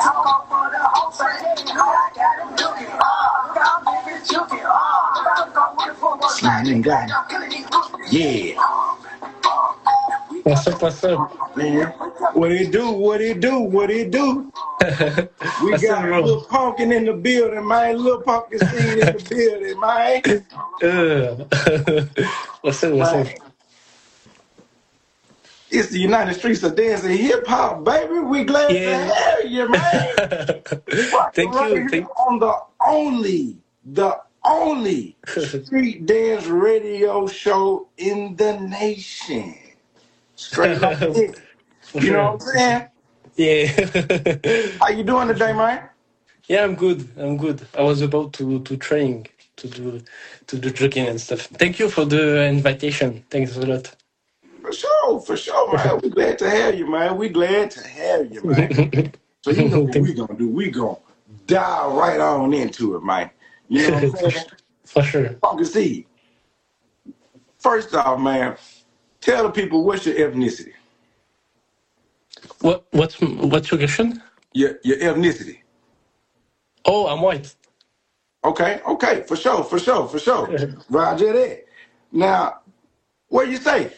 Sliding guy. Yeah. What's up? Man, what it do? What it do? What it do? We What's up, got bro? Lil Pumpkin in the building, man. Lil Pumpkin Seed in the building, man. What's up? Man, it's the United Streets of Dance and Hip Hop, baby. We glad to Yeah. have you, man. Thank Right you. here on the only street dance radio show in the nation. Straight like it. You know what I'm saying? Yeah. How you doing today, man? Yeah, I'm good. I was about to train to do jogging and stuff. Thank you for the invitation. Thanks a lot. For sure, man. We glad to have you, man. We glad to have you, man. So you know what we gonna do? We gonna dive right on into it, man. You know what I'm saying? For sure. Pumpkin Seed. First off, man, tell the people what's your ethnicity. What's your question? Your ethnicity. Oh, I'm white. Okay, for sure. Roger that. Now, where you stay?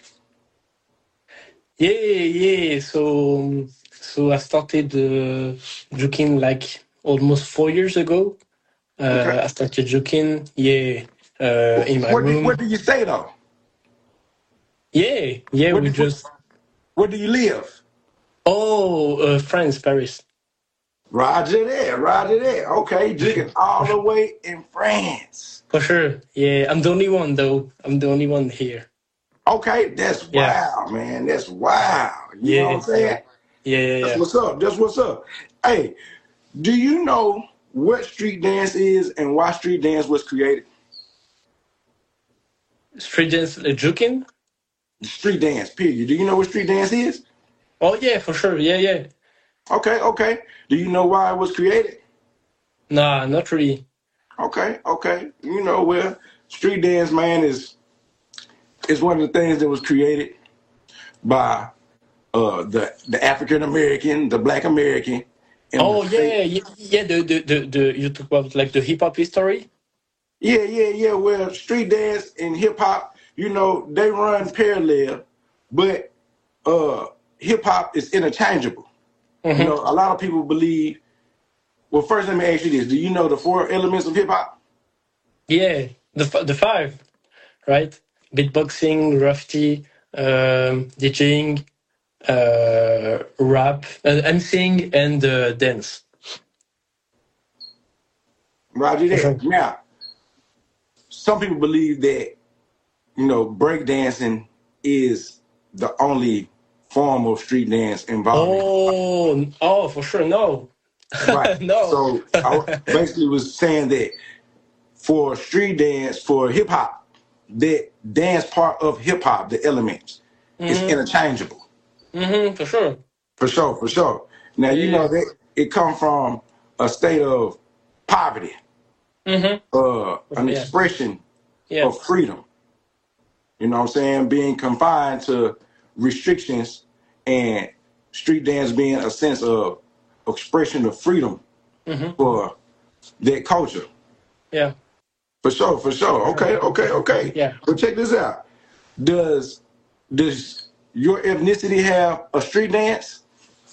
Yeah. So I started jogging like almost 4 years ago. Okay. I started jogging, in my room. Where do you stay though? Yeah. Where do you live? France, Paris. Roger that. Okay, drinking all the way in France. For sure. Yeah, I'm the only one though. I'm the only one here. Okay, that's wild, man. That's wild. You know what I'm saying? Yeah. That's what's up. Hey, do you know what street dance is and why street dance was created? Street dance, jogging? Street dance, period. Do you know what street dance is? Oh yeah, for sure. Yeah. Okay. Do you know why it was created? Nah, not really. Okay. You know, well, street dance, man, is one of the things that was created by the African American, the Black American. Oh yeah. The you talk about like the hip hop history? Yeah. Well, street dance and hip hop, you know, they run parallel, but hip hop is interchangeable. Mm-hmm. You know, a lot of people believe. Well, first, let me ask you this: do you know the 4 elements of hip hop? Yeah, the five, right? Beatboxing, graffiti, DJing, rap, MCing, and dance. Roger that. Sure. Now, some people believe that, you know, breakdancing is the only form of street dance involving. Oh, for sure, no. Right. No. So I basically was saying that for street dance, for hip hop, that dance part of hip hop, the elements, is interchangeable. For sure. For sure. Now, you know that it come from a state of poverty, an expression of freedom. You know what I'm saying? Being confined to restrictions, and street dance being a sense of expression of freedom for that culture. Yeah. For sure. Okay. Yeah. But check this out. Does your ethnicity have a street dance?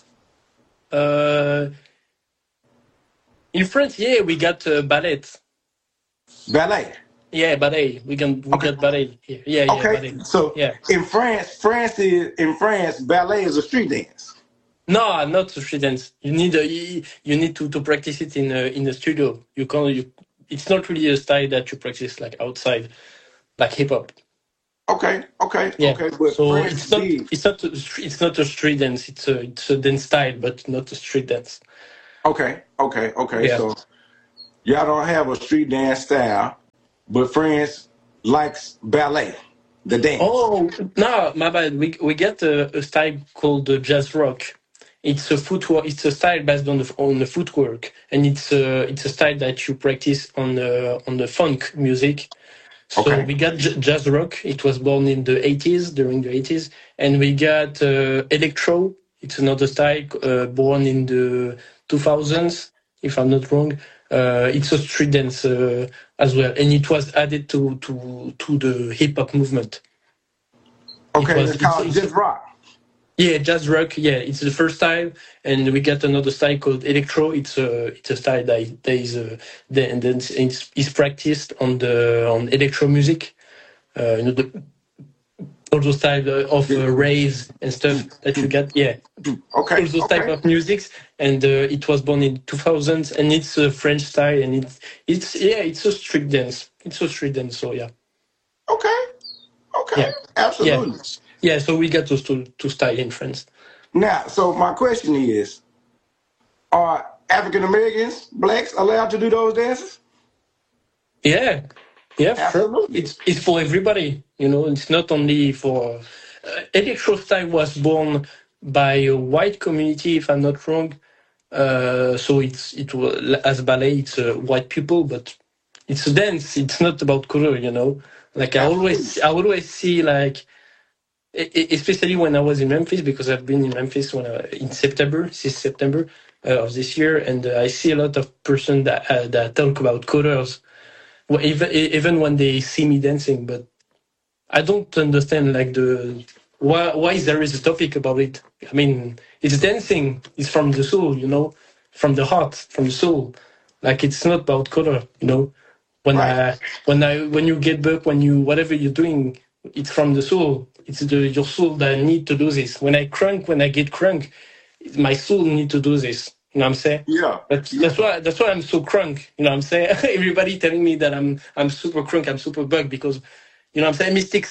In France, we got ballet. Ballet. Yeah, ballet. We got ballet here. Yeah, Okay. ballet. So Yeah. in France, ballet is a street dance. No, not street dance. You need to practice it in a studio. It's not really a style that you practice like outside, like hip hop. Okay. Yeah. But So France it's not a street dance. It's a dance style, but not a street dance. Okay. Yeah. So y'all don't have a street dance style, but France likes ballet, the dance. Oh no, my bad. We get a style called jazz rock. It's a footwork. It's a style based on the footwork, and it's a style that you practice on the funk music. So Okay. we got jazz rock. It was born in the 80s, during the 80s, and we got electro. It's another style born in the 2000s, if I'm not wrong. It's a street dance as well, and it was added to the hip hop movement. Okay, it's called jazz rock. Yeah, jazz rock. Yeah, it's the first style, and we got another style called electro. It's a style that is and then it's practiced on electro music. All those type of raves and stuff that you get. Yeah, okay. All those type of musics, and it was born in 2000s, and it's a French style, and it's a street dance. It's a street dance. So yeah. Okay. Yeah. Absolutely. Yeah. So we got those two styles in France. Now, so my question is, are African Americans, blacks, allowed to do those dances? Yeah, absolutely. Sure. It's for everybody. It's not only for. Electro style was born by a white community, if I'm not wrong. So it was as ballet. It's white people, but it's a dance. It's not about color. Like I always see like. Especially when I was in Memphis, because I've been in Memphis since September of this year, and I see a lot of person that talk about colors, well, even when they see me dancing. But I don't understand like why there is a topic about it. I mean, it's dancing. It's from the soul, from the heart, from the soul. Like it's not about color, When you get back, whatever you're doing, it's from the soul. It's your soul that need to do this. When I get crunk, my soul need to do this. You know what I'm saying? Yeah. That's why I'm so crunk. You know what I'm saying? Everybody telling me that I'm super crunk, I'm super bug because, you know what I'm saying? Mystic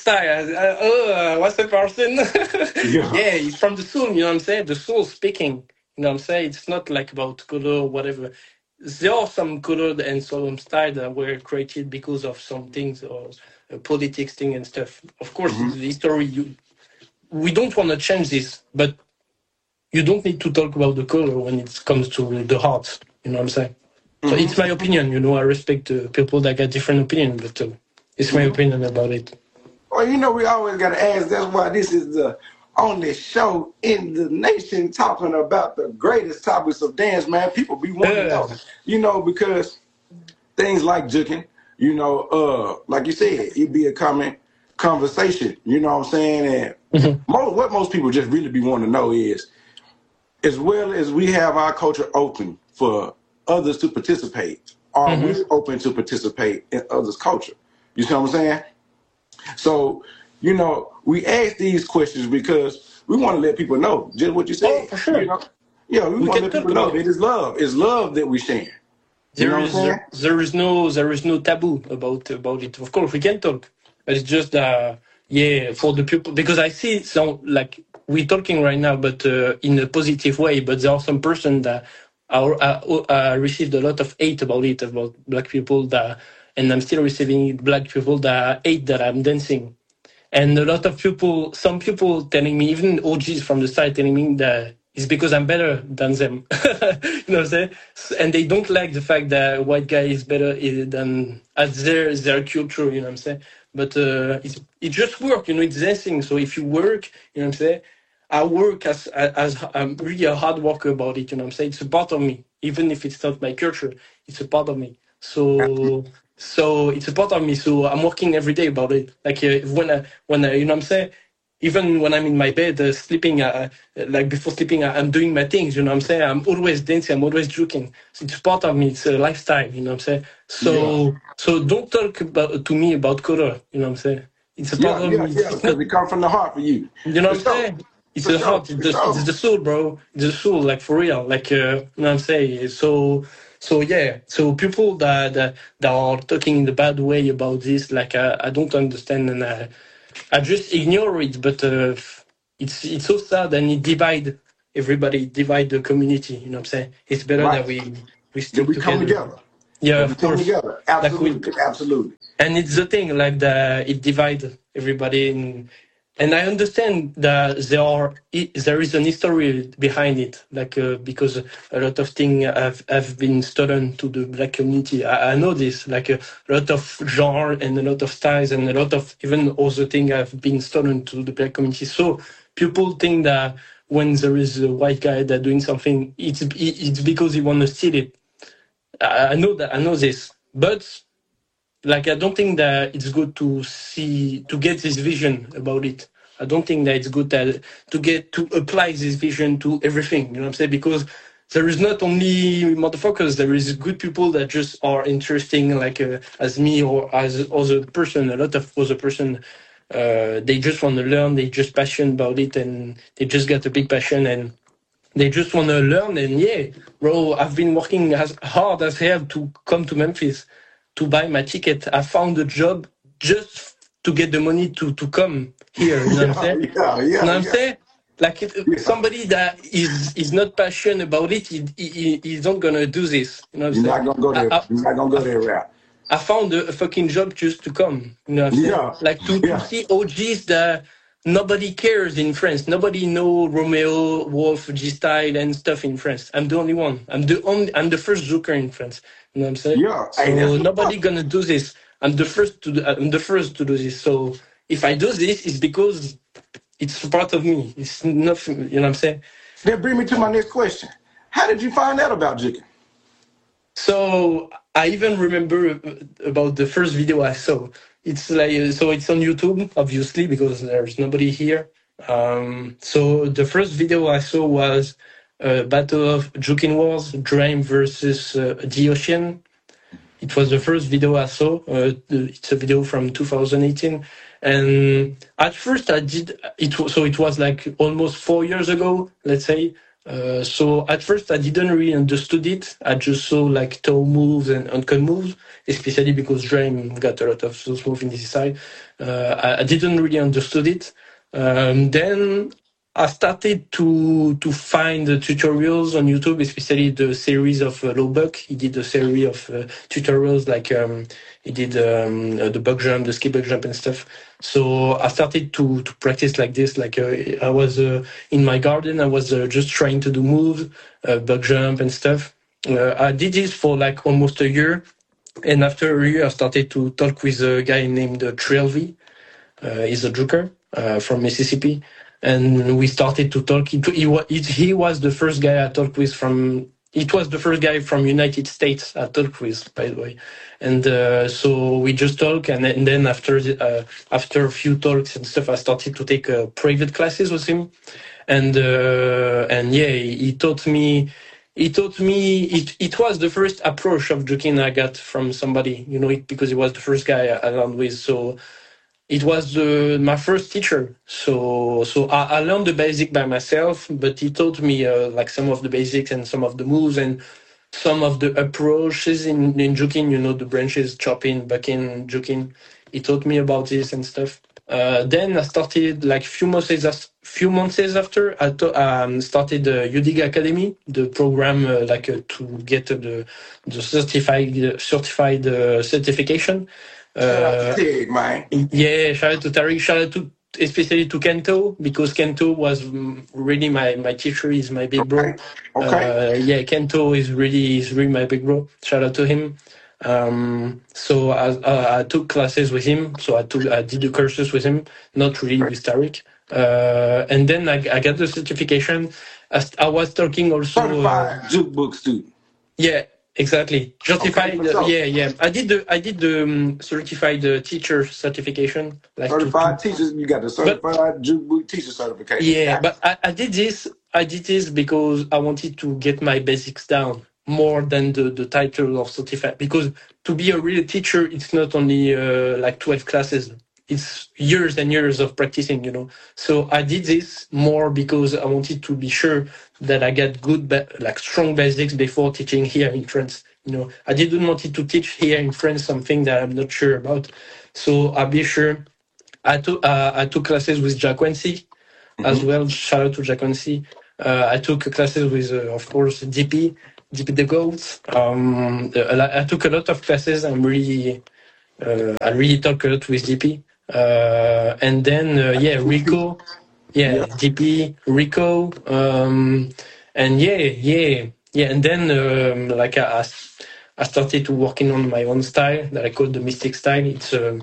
style. What's the person? Yeah, it's from the soul. You know what I'm saying? The soul speaking. You know what I'm saying? It's not like about color or whatever. There are some color and some style that were created because of some things or politics thing and stuff. Of course, the history. We don't want to change this, but you don't need to talk about the color when it comes to the heart. You know what I'm saying? So it's my opinion. I respect people that got different opinion, but it's my opinion about it. Well, we always got to ask. That's why this is the only show in the nation talking about the greatest topics of dance, man. People be wanting to talk, because things like juking, like you said, it'd be a common conversation. You know what I'm saying? And what most people just really be wanting to know is, as well as we have our culture open for others to participate, are we open to participate in others' culture? You see what I'm saying? So, we ask these questions because we want to let people know just what you said. Oh, for sure. We want to let people know that it's love. It's love that we share. There is no taboo about it. Of course, we can talk, but it's just for the people, because I see some like we're talking right now, but in a positive way. But there are some person that I received a lot of hate about it, about black people and I'm still receiving black people that hate that I'm dancing. And a lot of people, some people telling me, even OGs from the side telling me that it's because I'm better than them. You know what I'm saying? And they don't like the fact that white guy is better than as their culture, you know what I'm saying? But it just work, it's dancing. So if you work, you know what I'm saying? I work as I'm really a hard worker about it, you know what I'm saying? It's a part of me. Even if it's not my culture, it's a part of me. So it's a part of me. So I'm working every day about it. Like when I, you know what I'm saying? Even when I'm in my bed sleeping, like before sleeping, I'm doing my things. You know what I'm saying? I'm always dancing. I'm always joking. So it's part of me. It's a lifestyle. You know what I'm saying? So don't talk to me about color. You know what I'm saying? It's a part of me. Yeah, because it comes from the heart for you. You know what I'm saying? It's the heart. It's the soul, bro. It's the soul, like for real. Like you know what I'm saying? So yeah. So people that are talking in the bad way about this, like I don't understand, and I just ignore it. But it's so sad, and it divide everybody, divide the community. You know what I'm saying? It's better that we stick together. Come together. Yeah, of course. Together. Absolutely, absolutely. And it's the thing, like it divides everybody. And I understand that there is an history behind it, like because a lot of things have been stolen to the black community. I know this, like a lot of genre and a lot of styles and a lot of even other things have been stolen to the black community. So people think that when there is a white guy that doing something, it's because he want to steal it. I know this, but like I don't think that it's good to get this vision about it. I don't think that it's good to apply this vision to everything. You know what I'm saying? Because there is not only motherfuckers. There is good people that just are interesting, like as me or as other person. A lot of other person, they just want to learn. They just passionate about it, and they just got a big passion, and they just want to learn. And yeah, bro, I've been working as hard as hell to come to Memphis to buy my ticket. I found a job just to get the money to come here. You know what I'm saying? Yeah. You know what I'm saying? Like somebody that is not passionate about it, he's not gonna do this. You know what I'm saying? You're not gonna go there. You're not gonna go there, rap. I found a fucking job just to come. You know what I'm saying? Yeah. Like to see OGs that nobody cares in France. Nobody know Romeo, Wolf, G-Style and stuff in France. I'm the only one. I'm the first Joker in France. You know what I'm saying? Yeah. So nobody gonna do this. I'm the first to do this. So if I do this, it's because it's part of me. It's nothing. You know what I'm saying? Then bring me to my next question. How did you find out about jigging? So I even remember about the first video I saw. It's like it's on YouTube, obviously, because there's nobody here. So the first video I saw was Battle of Juking Wars, Dream versus The Ocean. It was the first video I saw. It's a video from 2018. And at first I did it. So it was like almost 4 years ago, let's say. So at first I didn't really understood it. I just saw like toe moves and uncut moves, especially because Dream got a lot of those moves in this side. I didn't really understood it. Then I started to find the tutorials on YouTube, especially the series of Lowbuck. He did a series of tutorials, like he did the buck jump, the ski buck jump and stuff. So I started to practice like this. Like I was in my garden, I was just trying to do moves, buck jump and stuff. I did this for like almost a year. And after a year, I started to talk with a guy named Trailv. He's a joker from Mississippi. And we started to talk. He was the first guy I talked with from. It was the first guy from United States I talked with, by the way. And so we just talk, and then after a few talks and stuff, I started to take private classes with him. And yeah, he taught me. It was the first approach of joking I got from somebody, you know, because he was the first guy I learned with. So it was my first teacher. So I learned the basic by myself, but he taught me like some of the basics and some of the moves and some of the approaches in juking, you know, the branches, chopping, bucking, juking. He taught me about this and stuff. Then I started like few months after I started the UDIG Academy, the program to get the certified certification. Man. Yeah, shout out to Tariq, shout out to especially to Kento, because Kento was really my teacher. He's my big bro. Okay. Yeah, Kento is really my big bro. Shout out to him. So I took classes with him. So I did the courses with him, not really with Tariq. And then I got the certification. I was talking also. Certified juke book student. Yeah. Exactly. Certified. Okay, yeah. I did the certified teacher certification. Like certified teachers. You got the certified juke book teacher certification. Yeah, but I did this. I did this because I wanted to get my basics down more than the title of certified. Because to be a real teacher, it's not only like 12 classes. It's years and years of practicing, you know. So I did this more because I wanted to be sure that I got good, strong basics before teaching here in France. You know, I didn't want to teach here in France something that I'm not sure about. So I'll be sure. I took classes with Jack Quincy as well. Shout out to Jack Quincy. I took classes with, of course, DP the Goats. I took a lot of classes. I really talk a lot with DP. And then Rico, DP, Rico, and and then I started to working on my own style that I call the Mystic style. It's a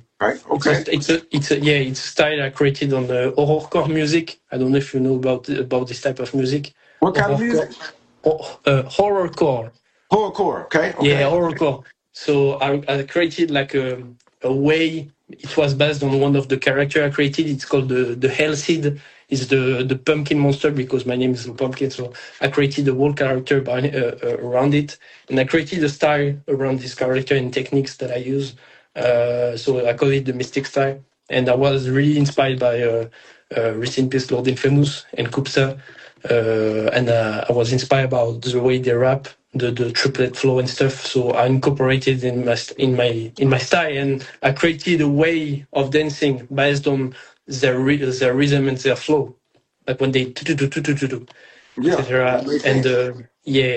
a style I created on horrorcore music. I don't know if you know about this type of music. What kind of music? Horrorcore. Horrorcore. Okay. Yeah, horrorcore. So I created like a way. It was based on one of the character I created. It's called the Hell Seed. It's the pumpkin monster because my name is Pumpkin. So I created a whole character around it, and I created a style around this character and techniques that I use. So I call it the Mystic style, and I was really inspired by rest in peace Lord Infamous and Kupsa, and I was inspired about the way they rap, the triplet flow and stuff. So I incorporated in my style, and I created a way of dancing based on their rhythm and their flow, like when they do, etc. And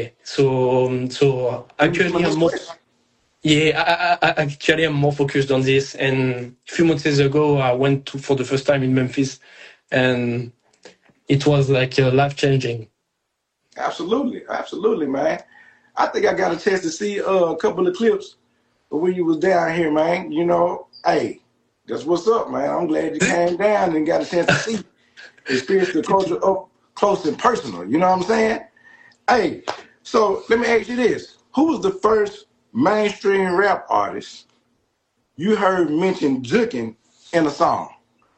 so actually I'm more. Yeah, I actually am more focused on this. And a few months ago, I went for the first time in Memphis, and it was like life changing. Absolutely, man. I think I got a chance to see a couple of clips of when you was down here, man. You know, hey, that's what's up, man. I'm glad you came down and got a chance to see, experience the culture up close and personal. You know what I'm saying? Hey, so let me ask you this: who was the first mainstream rap artist you heard mention juking in a song?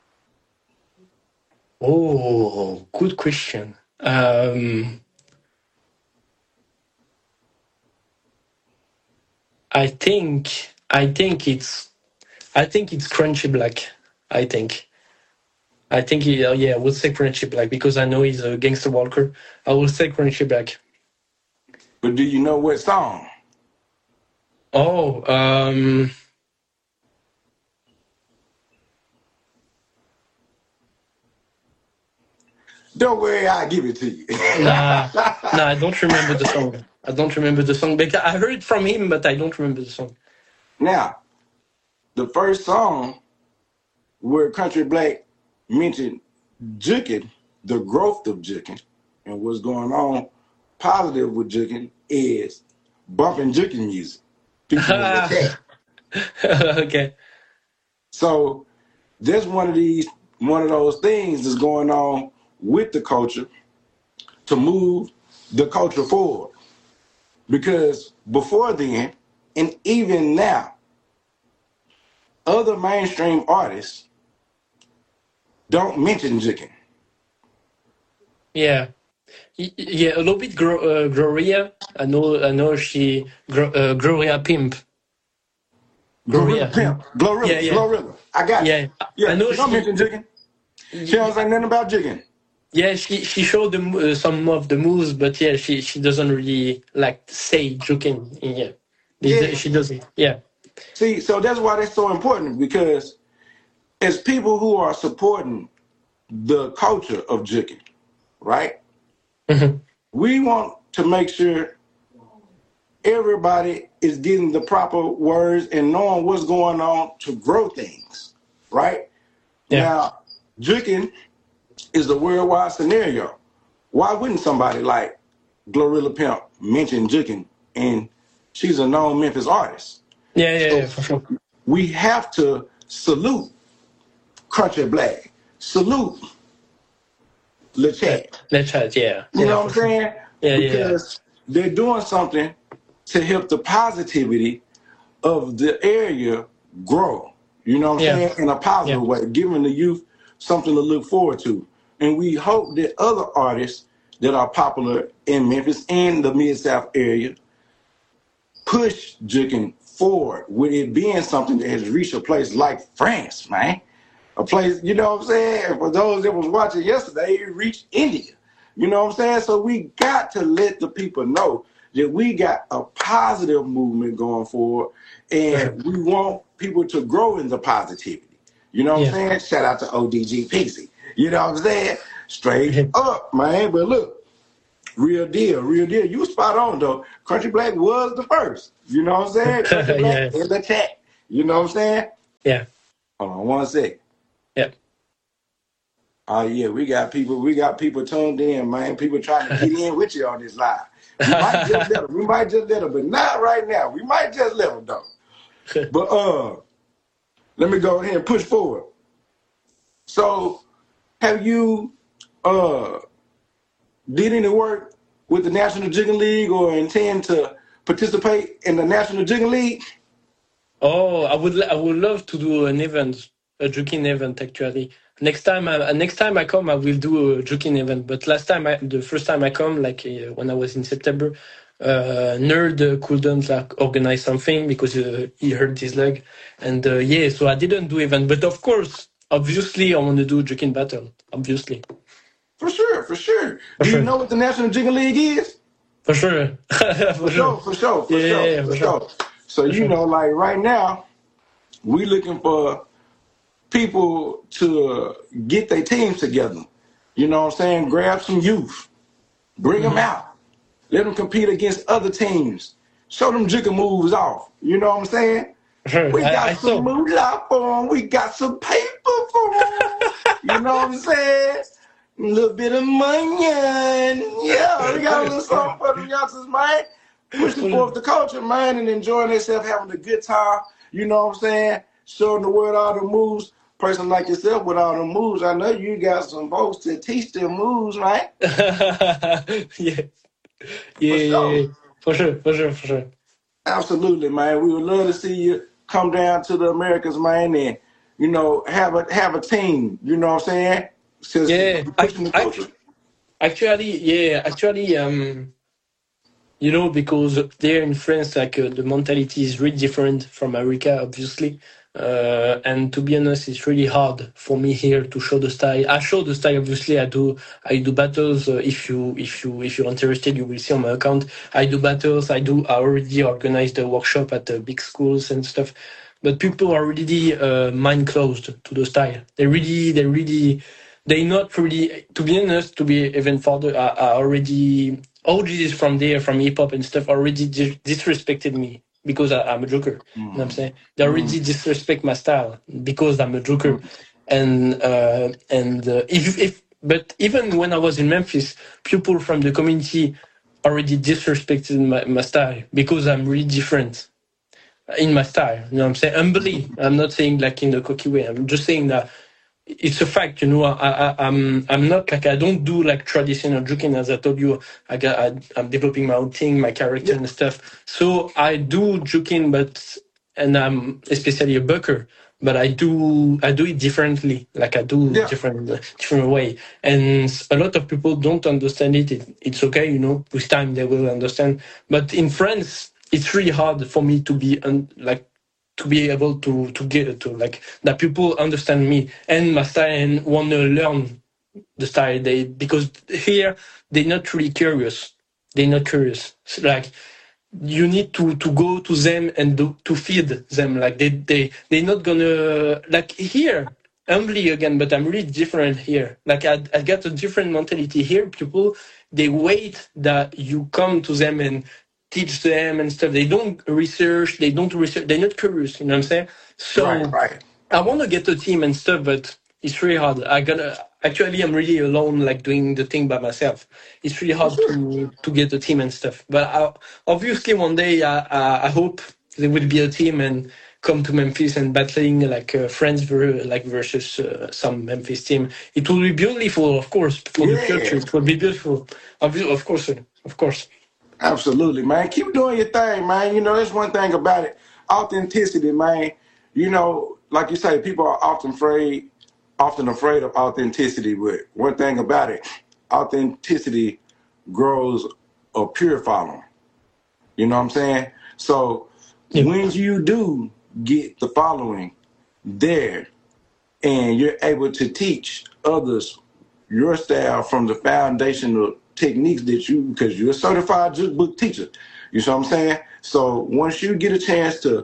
Oh, good question. I think it's Crunchy Black. I think I would say Crunchy Black because I know he's a gangster walker. I will say Crunchy Black. But do you know what song? Oh, don't worry, I'll give it to you. Nah, I don't remember the song. Because I heard it from him, but I don't remember the song. Now, the first song where Country Black mentioned juking, the growth of juking, and what's going on positive with juking is bumping juking music. Okay. So there's one of those things that's going on with the culture to move the culture forward. Because before then, and even now, other mainstream artists don't mention juking. Yeah, a little bit. Gloria, I know she Gloria Pimp. Glorilla Pimp. Glorilla. I got it. Yeah, I know she don't mention jigging. She don't say nothing about jigging. Yeah, she showed some of the moves, but yeah, she doesn't really like say joking. Yeah, she doesn't. Yeah. See, so that's why that's so important, because as people who are supporting the culture of jigging, right? Mm-hmm. We want to make sure everybody is getting the proper words and knowing what's going on to grow things, right? Yeah. Now, jigging is a worldwide scenario. Why wouldn't somebody like Glorilla Pimp mention jigging? And she's a known Memphis artist. Yeah, for sure. We have to salute Crunchy Black, salute LeChat, yeah. You know what I'm saying? Yeah, because they're doing something to help the positivity of the area grow. You know what I'm saying? In a positive way, giving the youth something to look forward to. And we hope that other artists that are popular in Memphis and the Mid-South area push jigging forward with it being something that has reached a place like France, man. A place, you know what I'm saying? For those that was watching yesterday, it reached India. You know what I'm saying? So we got to let the people know that we got a positive movement going forward, and we want people to grow in the positivity. You know what I'm saying? Shout out to ODG Pixie. You know what I'm saying? Straight up, man. But look, real deal. You spot on, though. Crunchy Black was the first. You know what I'm saying? Crunchy Black in the chat. You know what I'm saying? Yeah. Hold on 1 second. Yeah. Oh yeah, we got people tuned in, man. People trying to get in with you on this live. We might just let them, but not right now. We might just let them though. But let me go ahead and push forward. So, have you did any work with the National Jigging League or intend to participate in the National Jigging League? Oh, I would love to do an event, a juking event actually. Next time I come, I will do a juking event. But the first time I come, like when I was in September, Nerd couldn't like organize something because he hurt his leg, and yeah, so I didn't do event. But of course, obviously, I want to do juking battle. Obviously, for sure. Do you know what the National Jigging League is? For sure. For sure. So you know, like right now, we looking for people to get their teams together. You know what I'm saying? Grab some youth, bring them out, let them compete against other teams, show them jigger moves off. You know what I'm saying? We got some moolah for them. We got some paper for them. You know what I'm saying? A little bit of money. Yeah, we got a little something for them youngsters, man. Pushing forth the culture, man, and enjoying themselves, having a good time. You know what I'm saying? Showing the world all the moves. Person like yourself with all the moves, I know you got some folks to teach them moves, right? For sure. Absolutely, man. We would love to see you come down to the Americas, man, and you know have a team. You know what I'm saying? Actually, you know, because there in France, like the mentality is really different from America, obviously. And to be honest, it's really hard for me here to show the style. I show the style, obviously. I do battles. If you're interested, you will see on my account. I do battles. I already organized a workshop at big schools and stuff. But people are really mind closed to the style. They're not really, to be honest, to be even further, I already, OGs from there, from hip hop and stuff, already disrespected me because I'm a joker. You know what I'm saying? They already disrespect my style because I'm a joker. But even when I was in Memphis, people from the community already disrespected my style because I'm really different in my style. You know what I'm saying? Humbly. I'm not saying like in a cocky way. I'm just saying that it's a fact, you know. I'm not like, I don't do like traditional joking, as I told you. I'm developing my own thing, my character and stuff. So I do joking, and I'm especially a bucker, but I do it differently. Like I do different way, and a lot of people don't understand it. It's okay, you know. With time they will understand. But in France, it's really hard for me to be to be able to get to like that people understand me and my style and want to learn the style because here they're not really curious. They're not curious. So, like you need to go to them and to feed them. Like they're not gonna like here. Humbly again, but I'm really different here. Like I got a different mentality here. People they wait that you come to them and teach them and stuff. They don't research. They're not curious. You know what I'm saying? So right. I want to get a team and stuff, but it's really hard. I'm really alone, like doing the thing by myself. It's really hard to get a team and stuff. But obviously one day I hope there will be a team and come to Memphis and battling like friends versus some Memphis team. It will be beautiful, of course, for the future. It will be beautiful. Of course. Absolutely, man. Keep doing your thing, man. You know, that's one thing about it. Authenticity, man. You know, like you say, people are often afraid of authenticity. But one thing about it, authenticity grows a pure following. You know what I'm saying? So when you do get the following there and you're able to teach others your style from the foundational techniques because you're a certified book teacher. You know what I'm saying? So once you get a chance to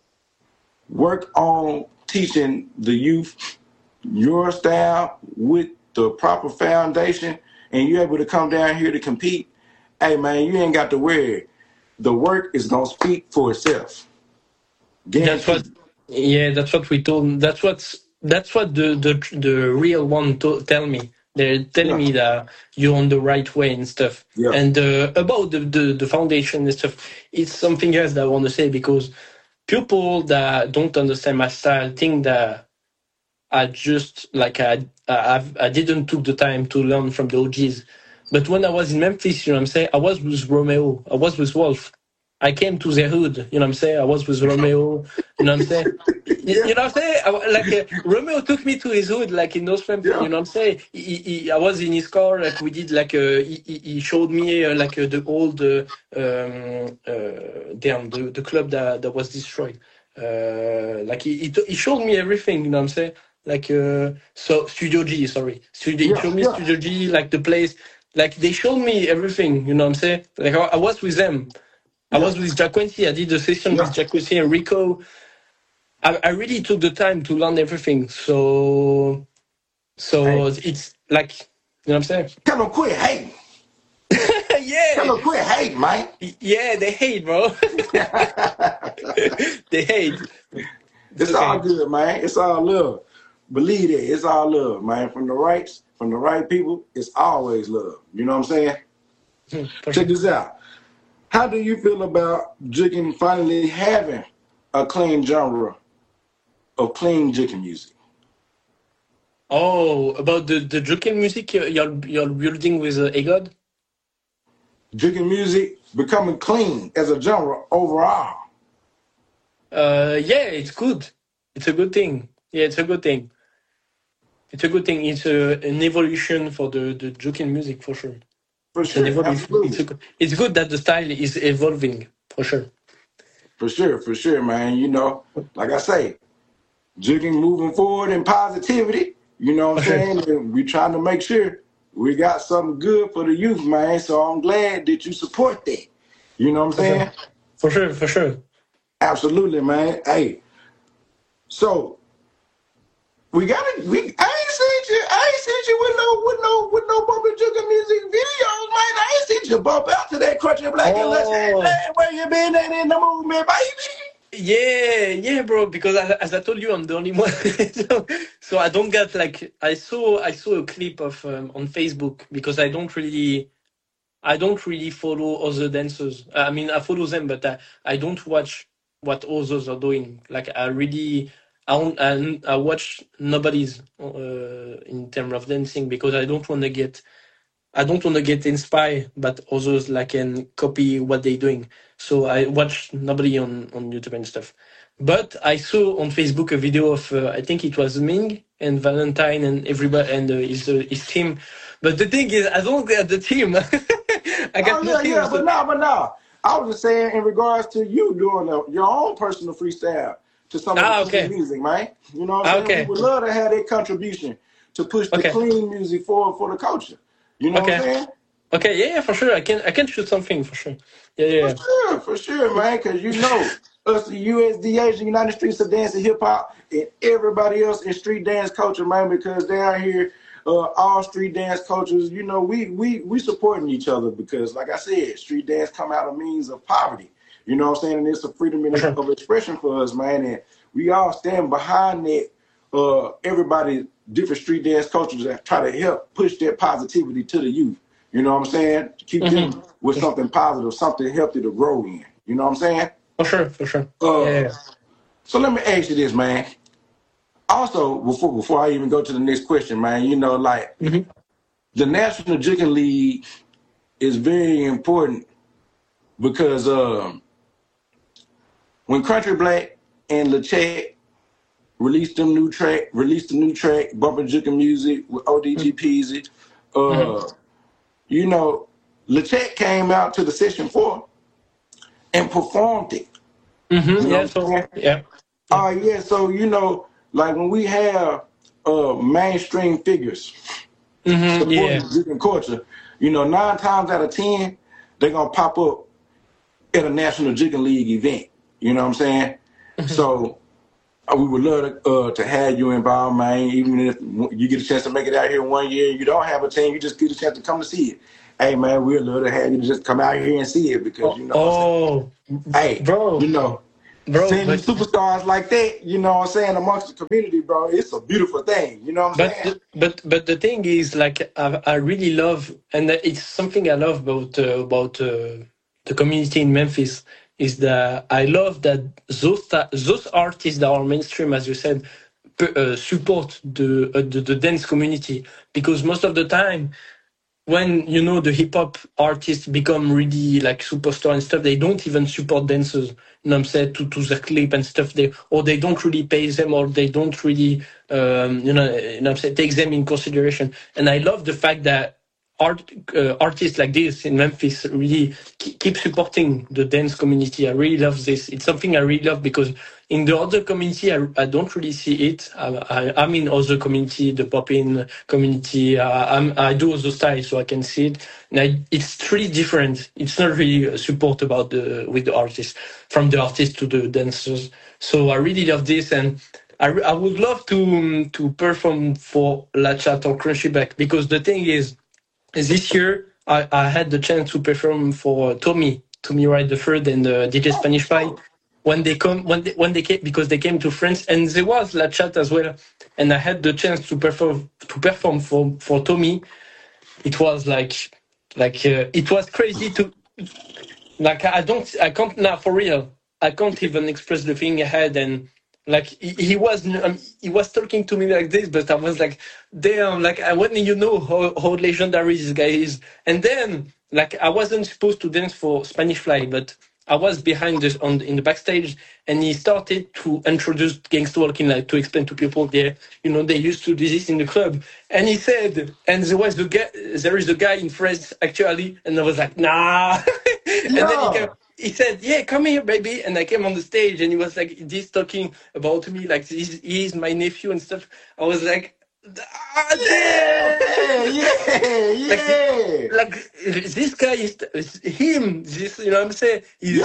work on teaching the youth your style with the proper foundation and you're able to come down here to compete, hey man, you ain't got to worry. The work is gonna speak for itself. That's what we told. That's what That's what the real one tell me. They're telling me that you're on the right way and stuff. Yeah. And about the foundation and stuff, it's something else that I want to say, because people that don't understand my style think that I just like I didn't took the time to learn from the OGs. But when I was in Memphis, you know what I'm saying, I was with Romeo, I was with Wolf. I came to the hood, you know what I'm saying? I was with Romeo, you know what I'm saying? You know what I'm saying? Romeo took me to his hood, like in North Memphis, you know what I'm saying? I was in his car, like we did, like he showed me the old the club that was destroyed. Like he showed me everything, you know what I'm saying? Like so Studio G, sorry, he showed me Studio G, like the place, like they showed me everything, you know what I'm saying? Like I was with them. I was with Jack Quincy. I did the session with Jack Quincy and Rico. I really took the time to learn everything. So it's like, you know what I'm saying? Tell them quit hating. Yeah. Tell them quit hating, man. Yeah, they hate, bro. They hate. It's all good, man. It's all love. Believe it. It's all love, man. From the right people, it's always love. You know what I'm saying? Check this out. How do you feel about jigging finally having a clean genre of clean jigging music? Oh, about the jigging music you're building with AGOD? Jigging music becoming clean as a genre overall. Yeah, it's good. It's a good thing. Yeah, it's a good thing. It's a good thing. It's an evolution for the jigging music, for sure. For sure, absolutely. It's good that the style is evolving, for sure. For sure, man. You know, like I say, jigging moving forward in positivity. You know what I'm saying? And we trying to make sure we got something good for the youth, man. So I'm glad that you support that. You know what I'm saying? For sure. Absolutely, man. Hey, so I ain't seen you with no bumping jigging music videos, man. I ain't seen you bump out to that Country Black and let's say, man, where you been at in the movement, baby? Yeah, bro. Because as I told you, I'm the only one. so I don't get like I saw a clip of on Facebook, because I don't really follow other dancers. I mean, I follow them, but I don't watch what others are doing. Like I watch nobody's in terms of dancing, because I don't want to get inspired, but others like and copy what they're doing. So I watch nobody on YouTube and stuff. But I saw on Facebook a video of I think it was Ming and Valentine and everybody and his team. But the thing is, I don't get the team. I got no team. But no. I was just saying in regards to you doing your own personal freestyle to some of the music, man. You know what I'm saying? We would love to have that contribution to push the clean music forward for the culture. You know what I'm saying? Okay, yeah, for sure. I can shoot something for sure. Yeah. For sure, man. Because you know, us, the USDA, the United Streets of Dance and Hip Hop, and everybody else in street dance culture, man. Because they are here, all street dance cultures. You know, we supporting each other because, like I said, street dance come out of means of poverty. You know what I'm saying? And it's a freedom of expression for us, man. And we all stand behind that. Everybody, different street dance cultures that try to help push that positivity to the youth. You know what I'm saying? Keep them with something positive, something healthy to grow in. You know what I'm saying? For sure. So let me ask you this, man. Also, before I even go to the next question, man, you know, like the National Jigging League is very important because when Country Black and LeChat released the new track, Bumpin' Jigging Music with ODG Peasy, you know, LeChat came out to the Session 4 and performed it. So, you know, like when we have mainstream figures supporting jigging culture, you know, 9 times out of 10, they're going to pop up at a National Jigging League event. You know what I'm saying? So we would love to have you involved, man. Even if you get a chance to make it out here 1 year, you don't have a team, you just get a chance to come to see it. Hey, man, we'd love to have you to just come out here and see it because, you know, hey, bro, you know, bro, seeing these superstars like that, you know what I'm saying, amongst the community, bro, it's a beautiful thing. You know what I'm saying? But the thing is, like, I really love, and it's something I love about the community in Memphis, is that I love that those artists that are mainstream, as you said, support the dance community, because most of the time, when the hip hop artists become really like superstar and stuff, they don't even support dancers. What I'm saying, to their clip and stuff. They don't really pay them, or they don't really what I'm saying, take them in consideration. And I love the fact that artists like this in Memphis really keep supporting the dance community. I really love this. It's something I really love, because in the other community, I don't really see it. I'm in other community, the pop-in community. I do other styles, so I can see it. And it's really different. It's not really a support with the artists, from the artists to the dancers. So I really love this, and I would love to perform for La Chat or Crunchy Back, because the thing is, this year I had the chance to perform for Tommy Wright the Third and DJ Spanish Fly when they came, because they came to France, and there was La Chat as well, and I had the chance to perform for Tommy. It was it was crazy to, like, I can't now, for real, I can't even express the feeling I had. And like, he was talking to me like this, but I was like, damn, like, I want how legendary this guy is. And then, like, I wasn't supposed to dance for Spanish Fly, but I was behind in the backstage, and he started to introduce Gangsta Walking, like, to explain to people there, they used to do this in the club. And he said, and there is a guy in France actually, and I was like, nah. And then he said, yeah, come here, baby. And I came on the stage, and he was like, this talking about me, like, he's my nephew and stuff. I was like, yeah. Like, this guy is him. This, what I'm saying,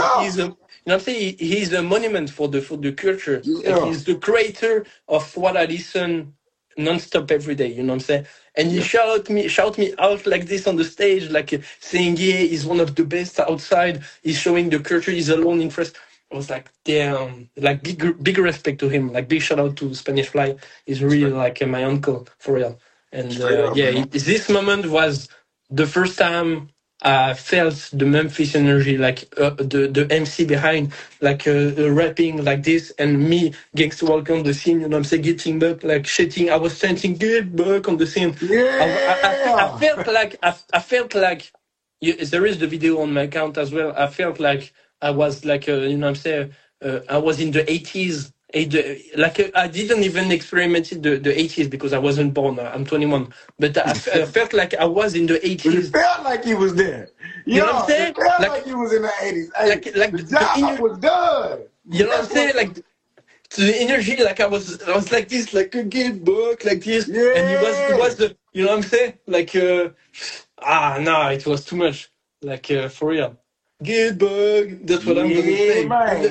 he's a monument for the culture. Yeah. Like, he's the creator of what I listen non-stop every day. You know what I'm saying? And he shout me out like this on the stage, like, saying, yeah, he's one of the best outside. He's showing the culture. He's alone in France. I was like, damn, like, big respect to him. Like, big shout out to Spanish Fly. He's really like my uncle, for real. And this moment was the first time I felt the Memphis energy, like, the MC behind, like, rapping like this, and me, Gangsta Walk on the scene, you know what I'm saying, getting up, like, shitting. I was chanting, get back on the scene. Yeah. I felt like there is the video on my account as well. I felt like I was like, you know what I'm saying, I was in the 80s. Like, I didn't even experience the 80s, because I wasn't born. I'm 21, but I felt like I was in the 80s. But it felt like he was there. You know what I'm saying? It felt like he was in the 80s. Hey, like the job was done. You know what I'm saying? Like, the energy, like, I was like this, like, a get book, like this, yeah. And it was the, you know what I'm saying? Like, no, it was too much. Like, for real. Get bug. That's what I'm gonna say. Man.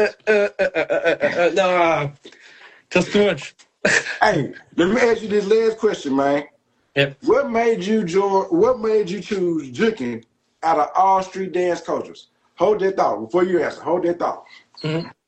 No, just too much. Hey, let me ask you this last question, man. Yep. What made you choose juking out of all street dance cultures? Hold that thought before you answer. Hold that thought. Mm-hmm.